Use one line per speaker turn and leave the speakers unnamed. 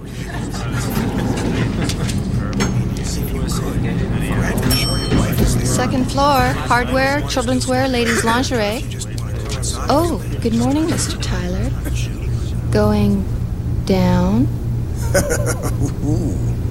Second floor, hardware, children's wear, ladies' lingerie. Oh, good morning, Mr. Tyler. Going down?